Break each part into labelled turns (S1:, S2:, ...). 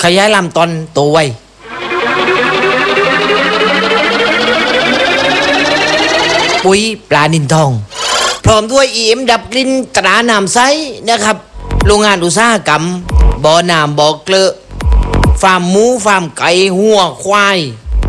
S1: ยายลำต้นโตไวปุ๋ยปลานินทองพร้อมด้วยEM ดับกลิ่นตราน้ำใสนะครับโรงงานอุตสาหกรรมบ่อน้ำบ่อเกลือฟาร์มหมูฟาร์มไก่หัวควาย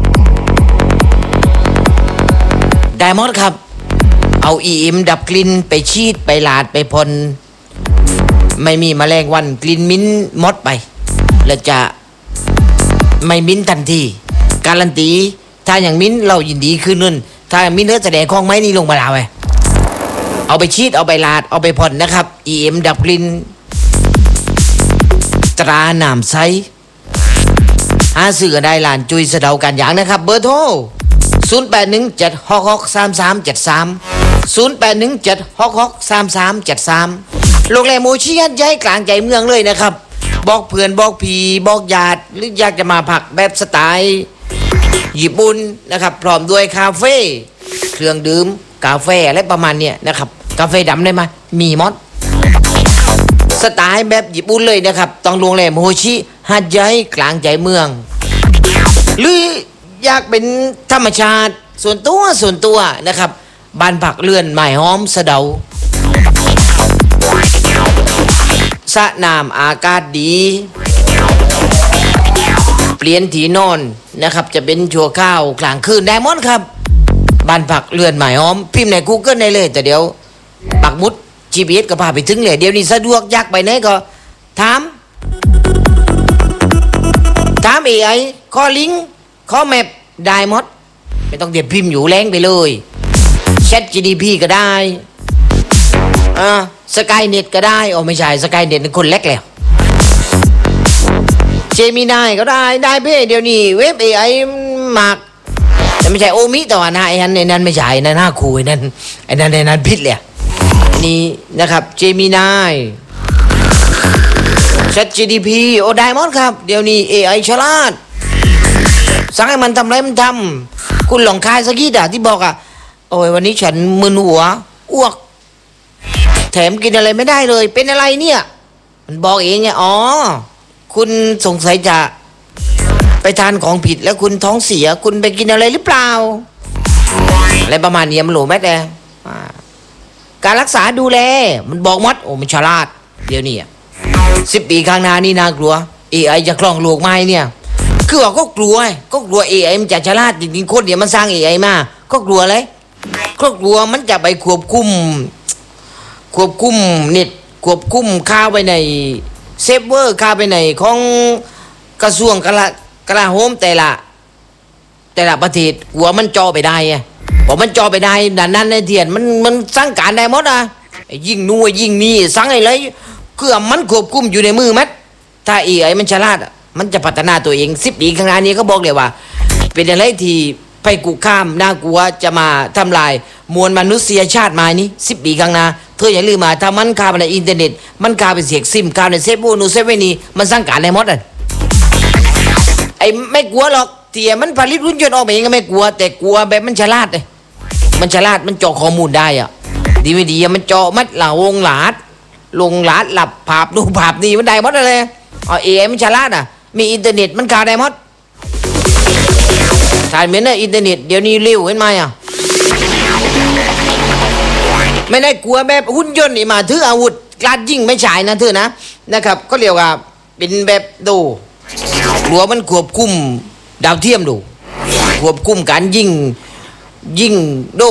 S1: ได้หมดครับเอาEM ดับกลิ่นไปฉีดไปลาดไปพ่นไม่มีแมลงวันกลิ่นมิ้นหมดไปแล้วจะไม่มิ้นทันทีการันตีถ้าอย่างมิ้นเรายินดีคืนนึงถ้ามิ้นเลือดแสดงของไม้นี่ลงมาแล้วไงเอาไปฉีดเอาไปลาดเอาไปพ่นนะครับEM ดับกลิ่นตราหนามไซหาซื้อได้ร้านจุยสะเดากันอย่างนะครับเบอร์โทร0817663373 0817663373โรงแรมโมชิยันย้ายกลางใจเมืองเลยนะครับบอกเพื่อนบอกพี่บอกญาติหรืออยากจะมาพักแบบสไตล์ญี่ปุ่นนะครับพร้อมด้วยคาเฟ่เครื่องดื่มกาแฟอะไรประมาณเนี้ยนะครับกาแฟดำได้ไหมมีมดสไตล์แบบญี่ปุ่นเลยนะครับต้องโรงแรมโฮชิหัดใหญ่กลางใจเมืองหรืออยากเป็นธรรมชาติส่วนตัวนะครับบ้านผักเรือนไม้หอมสะเดาสระน้ำอากาศดีเปลี่ยนที่นอนนะครับจะเป็นชั่วข้าวกลางคืนได้หมดครับบ้านผักเรือนไม้หอมพิมพ์ใน Google ได้เลยแต่เดี๋ยวปักมุด GPS ก็พาไปถึงเลยเดี๋ยวนี้สะดวกอยากไปไหนก็ถาม AI ข้อลิงก์ข้อแมปได้หมดไม่ต้องเดี๋ยวพิมพ์อยู่แรงไปเลย ChatGPT ก็ได้Skynet ก็ได้ไม่ใช่ Skynet เป็นคนเล็กแล้ว Gemini ก็ได้เพ่เดี๋ยวนี้เว็บ AI มากแต่ไม่ใช่โอมิแต่ว่านะไอ้นั้นไม่ใช่นะหน้าคูไอ้นั้นผิดเลยนี่นะครับ Gemini ChatGPT ได้หมดครับเดี๋ยวนี้ AI ฉลาดสั่งให้มันทำอะไรมันทำคุณลองคายสักทีที่บอกโอ้ยวันนี้ฉันมึนหัวอ้วกแถมกินอะไรไม่ได้เลยเป็นอะไรเนี่ยมันบอกเองไงคุณสงสัยจะไปทานของผิดแล้วคุณท้องเสียคุณไปกินอะไรหรือเปล่าอะไรประมาณนี้มันหลูแม่แต่การรักษาดูแลมันบอกมัดมันฉลาดเดี๋ยวนี้10 ปีข้างหน้านี่น่ากลัว AI จะครองโลกไหมเนี่ยคือว่าก็กลัวAI มันจะฉลาดจริงๆคนเดียวมันสร้าง AI มาก็กลัวเลยก็กลัวมันจะไปควบคุมเน็ตควบคุมค่าไปในเซิร์ฟเวอร์ค่าไปในของกระทรวงกลาโหมแต่ละประเทศหัวมันจอไปได้พอมันจอไปได้ดังนั้นในเทียนมันสั่งการได้หมดยิ่งนู่นยิ่งนี่สั่งอะไรคือมันควบคุมอยู่ในมือมัดถ้าAIมันฉลาดมันจะพัฒนาตัวเอง10 ปีข้างหน้านี้ก็บอกเลยว่าเป็นอะไรที่ภัยคุกคามน่ากลัวจะมาทำลายมวลมนุษยชาติมานี้10 ปีข้างหน้าเธออย่าลืมมาถ้ามันคาไปในอินเทอร์เน็ตมันคาไปเสียกซิมคาในเซฟบูนูเซฟเวนีมันสร้างการในมดไอ้ไม่กลัวหรอกที่มันผลิตรุ่นยนต์ออกมาเองก็ไม่กลัวแต่กลัวแบบมันฉลาดมันฉลาดมันเจาะข้อมูลได้ดีไม่ดีมันเจาะมัดหลงหลาดหลับภาพดูภาพนี่มันได้หมดเลยAIมันฉลาดมีอินเทอร์เน็ตมันคาได้หมดถ่ายเหมือนอินเทอร์เน็ตเดี๋ยวนี้เร็วเห็นไหมไม่ได้กลัวแบบหุ่นยนต์นี่มาถืออาวุธกลาดยิงไม่ใช่นะเธอนะครับก็เรียกว่าเป็นแบบดูกลัวมันควบคุมดาวเทียมดูควบคุมการยิงดู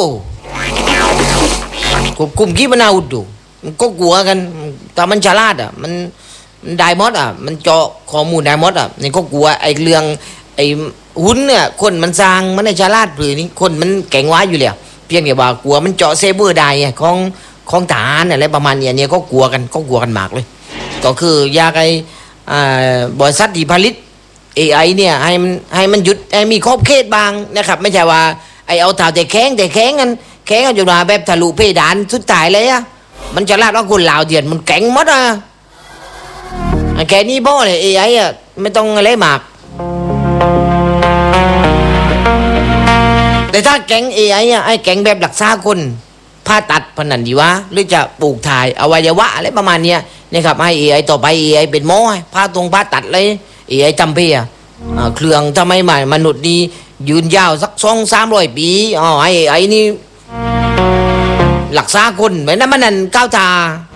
S1: ควบคุมขีปนาวุธดูมันก็กลัวกันแต่มันฉลาดมันได้หมดมันเจาะข้อมูลได้หมดนี่ก็กลัวไอ้เรื่องไอ้หุ้นเนี่ยคนมันสร้างมันในฉลาดหรือนี่คนมันแข็งไว้อยู่แล้วเพียงแต่ว่ากลัวมันเจาะเซเบอร์ได้ของทหารอะไรประมาณนี้ก็กลัวกันมากเลยก็คืออยากไอ้บริษัทที่ผลิต AI เนี่ยให้มันหยุดให้มีขอบเขตบางนะครับไม่ใช่ว่าไอ้เอาเท่าแต่แข็งกันจนมาแบบทะลุเพดานสุดท้ายเลยมันฉลาดกว่าคนลาวเดียนมันแข็งหมดแค่นี้พ่อเลย AI ไม่ต้องอะไรมากแต่ถ้าแก๊ง AI ไอ้แก๊งแบบรักษาคนผ่าตัดพนันดีวะหรือจะปลูกถ่ายอวัยวะอะไรประมาณเนี้ยนะครับให้ AI ต่อไป AI เป็นหมอผ่าตัดเลยไอ้จำเพียเครื่องทำไมมนุษย์นี่ยืนยาวสัก200-300 ปีอ๋อไอ้นี่หลักษาคนเหมือนนั้นมันนั่นก้าวทา